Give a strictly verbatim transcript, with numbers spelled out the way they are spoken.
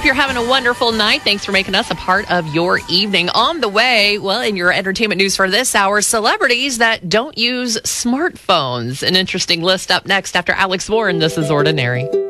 Hope you're having a wonderful night. Thanks for making us a part of your evening. On the way, well, in your entertainment news for this hour, celebrities that don't use smartphones. An interesting list up next after Alex Warren. This is Ordinary.